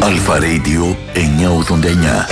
Αλφα Radio 989.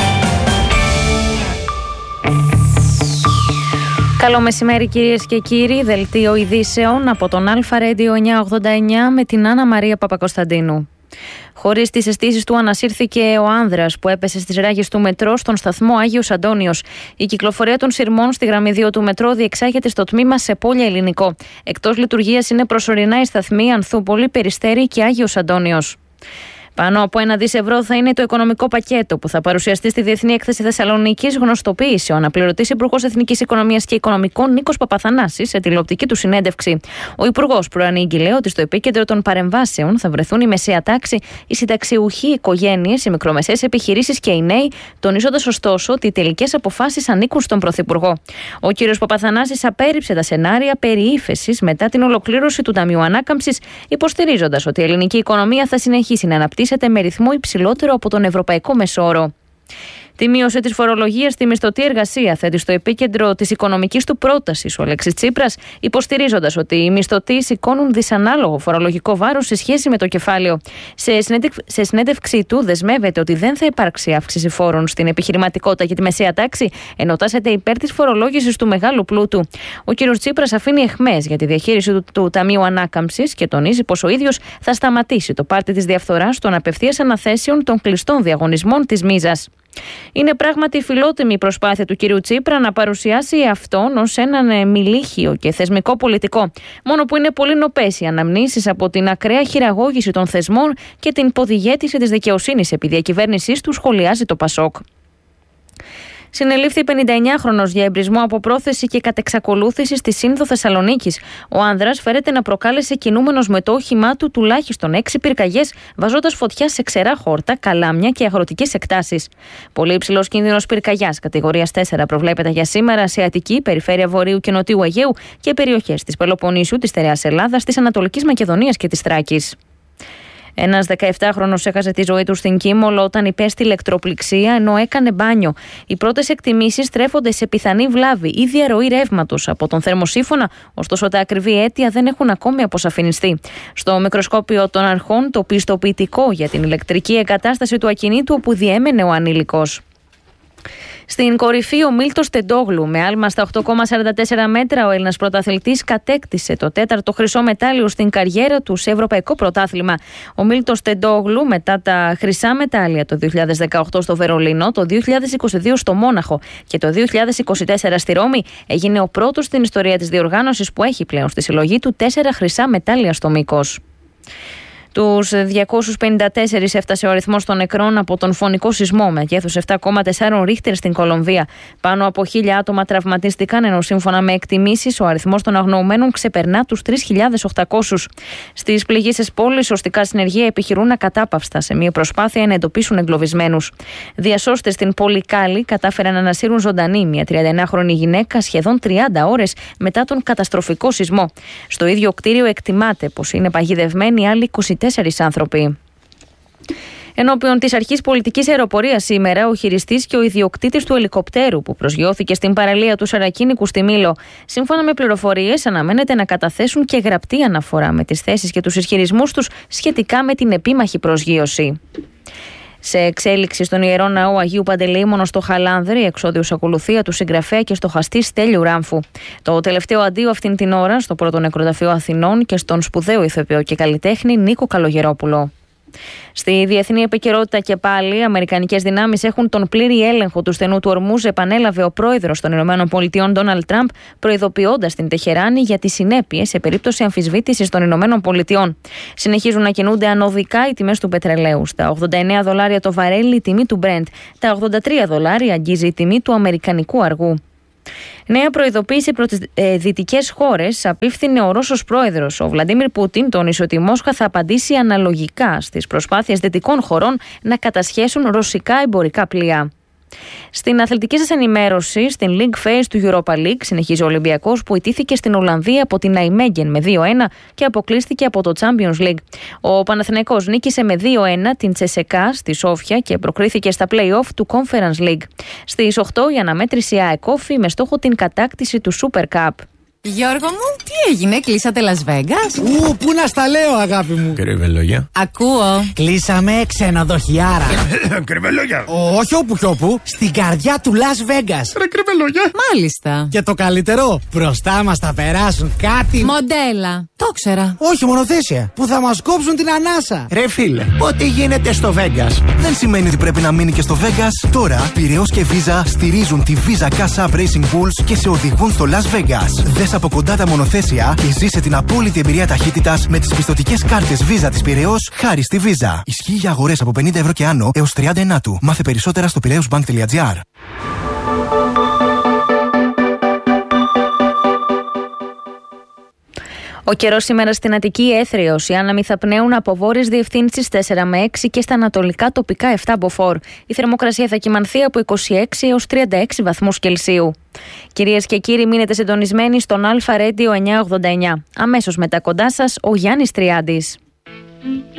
Καλό μεσημέρι κυρίες και κύριοι, δελτίο ειδήσεων από τον Αλφα Radio 989 με την Άννα Μαρία Παπακοσταντίνου. Χωρίς τις αισθήσεις του ανασύρθηκε ο άνδρας που έπεσε στις ράγες του μετρό στον σταθμό Άγιος Αντώνιος. Η κυκλοφορία των σειρμών στη γραμμή 2 του μετρό διεξάγεται στο τμήμα Σεπόλια Ελληνικό. Εκτός λειτουργίας είναι προσωρινά οι σταθμοί Ανθούπολη, Περιστέρη και Άγιος Αντώνιος. Πάνω από 1 δις ευρώ θα είναι το οικονομικό πακέτο που θα παρουσιαστεί στη Διεθνή Έκθεση Θεσσαλονίκης, γνωστοποίησε ο αναπληρωτής Υπουργός Εθνικής Οικονομίας και Οικονομικών Νίκος Παπαθανάσης σε τηλεοπτική του συνέντευξη. Ο Υπουργός προανήγγειλε ότι στο επίκεντρο των παρεμβάσεων θα βρεθούν η μεσαία τάξη, οι συνταξιούχοι, οι οικογένειες, οι μικρομεσαίες επιχειρήσεις και οι νέοι, τονίζοντας ωστόσο ότι οι τελικές αποφάσεις ανήκουν στον Πρωθυπουργό. Ο κ. Παπαθανάσης απέρριψε τα σενάρια περί ύφεσης μετά την ολοκλήρωση του Ταμείου Ανάκαμψης, υποστηρίζοντας ότι η ελληνική οικονομία θα συνεχίσει να αναπτύσσεται με ρυθμό υψηλότερο από τον ευρωπαϊκό μεσόωρο. Τη μείωση της φορολογίας στη μισθωτή εργασία θέτει στο επίκεντρο της οικονομικής του πρότασης ο Αλέξης Τσίπρας, υποστηρίζοντας ότι οι μισθωτοί σηκώνουν δυσανάλογο φορολογικό βάρος σε σχέση με το κεφάλαιο. Σε συνέντευξή του δεσμεύεται ότι δεν θα υπάρξει αύξηση φόρων στην επιχειρηματικότητα και τη μεσαία τάξη, ενώ τάσεται υπέρ της φορολόγησης του μεγάλου πλούτου. Ο κ. Τσίπρας αφήνει αιχμές για τη διαχείριση του Ταμείου Ανάκαμψης και τονίζει πως ο ίδιος θα σταματήσει το πάρτι της διαφθοράς των απευθείας αναθέσεων των κλειστών διαγωνισμών της Μίζας. Είναι πράγματι φιλότιμη η προσπάθεια του κυρίου Τσίπρα να παρουσιάσει αυτόν ως έναν μιλίχιο και θεσμικό πολιτικό. Μόνο που είναι πολύ νοπές οι αναμνήσεις από την ακραία χειραγώγηση των θεσμών και την ποδηγέτηση της δικαιοσύνης επί διακυβέρνησής του, σχολιάζει το Πασόκ. Συνελήφθη 59χρονος για εμπρισμό από πρόθεση και κατεξακολούθηση στη Σύνδο Θεσσαλονίκης. Ο άνδρας φέρεται να προκάλεσε κινούμενος με το όχημά του τουλάχιστον 6 πυρκαγιές, βαζώντας φωτιά σε ξερά χόρτα, καλάμια και αγροτικές εκτάσεις. Πολύ υψηλός κίνδυνος πυρκαγιάς κατηγορίας 4 προβλέπεται για σήμερα σε Αττική, περιφέρεια Βορείου και Νοτιού Αιγαίου και περιοχές της Πελοποννήσου, της Στερεάς Ελλάδας, της Ανατολικής Μακεδονίας και της Θράκης. Ένας 17χρονος έχασε τη ζωή του στην Κίμολο όταν υπέστη ηλεκτροπληξία ενώ έκανε μπάνιο. Οι πρώτες εκτιμήσεις στρέφονται σε πιθανή βλάβη ή διαρροή ρεύματος από τον θερμοσύφωνα, ωστόσο τα ακριβή αίτια δεν έχουν ακόμη αποσαφινιστεί. Στο μικροσκόπιο των αρχών, το πιστοποιητικό για την ηλεκτρική εγκατάσταση του ακινήτου όπου διέμενε ο ανήλικος. Στην κορυφή ο Μίλτος Τεντόγλου με άλμα στα 8,44 μέτρα, ο Έλληνας πρωταθλητής κατέκτησε το 4ο χρυσό μετάλλιο στην καριέρα του σε ευρωπαϊκό πρωτάθλημα. Ο Μίλτος Τεντόγλου, μετά τα χρυσά μετάλλια το 2018 στο Βερολίνο, το 2022 στο Μόναχο και το 2024 στη Ρώμη, έγινε ο πρώτος στην ιστορία της διοργάνωσης που έχει πλέον στη συλλογή του 4 χρυσά μετάλλια στο μήκος. Τους 254 έφτασε ο αριθμός των νεκρών από τον φωνικό σεισμό μεγέθους 7,4 ρίχτερ στην Κολομβία. Πάνω από 1.000 άτομα τραυματίστηκαν, ενώ σύμφωνα με εκτιμήσεις ο αριθμός των αγνοωμένων ξεπερνά τους 3.800. Στις πληγήσεις πόλεις, σωστικά συνεργεία επιχειρούν ακατάπαυστα σε μια προσπάθεια να εντοπίσουν εγκλωβισμένους. Διασώστες στην πόλη Κάλι κατάφεραν να ανασύρουν ζωντανή μια 39χρονη γυναίκα σχεδόν 30 ώρες μετά τον καταστροφικό σεισμό. Στο ίδιο κτίριο εκτιμάται πως είναι παγιδευμένοι άλλοι 24 άνθρωποι. Ενώπιον της αρχής πολιτικής αεροπορίας σήμερα, ο χειριστής και ο ιδιοκτήτης του ελικοπτέρου που προσγειώθηκε στην παραλία του Σαρακίνικου στη Μήλο, σύμφωνα με πληροφορίες, αναμένεται να καταθέσουν και γραπτή αναφορά με τις θέσεις και τους ισχυρισμούς τους σχετικά με την επίμαχη προσγείωση. Σε εξέλιξη στον Ιερό Ναό Αγίου Παντελεήμονος στο Χαλάνδρη, εξώδιος ακολουθία του συγγραφέα και στοχαστή Στέλιου Ράμφου. Το τελευταίο αντίο αυτήν την ώρα στο Πρώτο Νεκροταφείο Αθηνών και στον σπουδαίο ηθοποιό και καλλιτέχνη Νίκο Καλογερόπουλο. Στη διεθνή επικαιρότητα και πάλι, οι αμερικανικές δυνάμεις έχουν τον πλήρη έλεγχο του στενού του Ορμούζ, επανέλαβε ο πρόεδρος των ΗΠΑ Ντόναλντ Τραμπ, προειδοποιώντας την Τεχεράνη για τις συνέπειες σε περίπτωση αμφισβήτησης των ΗΠΑ. Συνεχίζουν να κινούνται ανωδικά οι τιμές του πετρελαίου. Στα $89 το βαρέλι η τιμή του Brent, τα $83 αγγίζει η τιμή του αμερικανικού αργού. Νέα προειδοποίηση προς τις δυτικές χώρες απίφθινε ο Ρώσος πρόεδρος. Ο Βλαντίμιρ Πούτιν τόνισε ότι η Μόσχα θα απαντήσει αναλογικά στις προσπάθειες δυτικών χωρών να κατασχέσουν ρωσικά εμπορικά πλοία. Στην αθλητική σας ενημέρωση, στην League Phase του Europa League συνεχίζει ο Ολυμπιακός που ιτήθηκε στην Ολλανδία από την Ναϊμέγγεν με 2-1 και αποκλείστηκε από το Champions League. Ο Παναθηναϊκός νίκησε με 2-1 την Τσεσεκά στη Σόφια και προκρίθηκε στα play-off του Conference League. Στις 8 η αναμέτρηση ΑΕΚ Όφη με στόχο την κατάκτηση του Super Cup. Γιώργο μου, τι έγινε, κλείσατε Las Vegas? Πού να στα λέω, αγάπη μου. Κρυβελόγια. Ακούω. Κλείσαμε ξενοδοχιάρα. Κρυβελόγια. Όχι όπου κι όπου, στην καρδιά του Las Vegas. Ρε κρυβελόγια. Μάλιστα. Και το καλύτερο, μπροστά μας θα περάσουν κάτι. Μοντέλα. Το ξέρα. Όχι, μονοθέσια. Που θα μας κόψουν την ανάσα. Ρε φίλε, ό,τι γίνεται στο Vegas δεν σημαίνει ότι πρέπει να μείνει και στο Vegas. Τώρα, Πειραιώς και Visa στηρίζουν τη Visa Cash App Racing Bulls και σε οδηγούν στο Las Vegas. Δες από κοντά τα μονοθέσια και ζήσε την απόλυτη εμπειρία ταχύτητας με τις πιστωτικές κάρτες Visa της Πειραιώς χάρη στη Visa. Ισχύει για αγορές από 50 ευρώ και άνω έως 39 του. Μάθε περισσότερα στο piraeusbank.gr. Ο καιρός σήμερα στην Αττική έθριος. Οι άνεμοι θα πνέουν από βόρειες διευθύνσεις 4 με 6 και στα ανατολικά τοπικά 7 μποφόρ. Η θερμοκρασία θα κυμανθεί από 26 έως 36 βαθμούς Κελσίου. Κυρίες και κύριοι, μείνετε συντονισμένοι στον Αλφα Radio 989. Αμέσως μετά κοντά σας ο Γιάννης Τριάντης.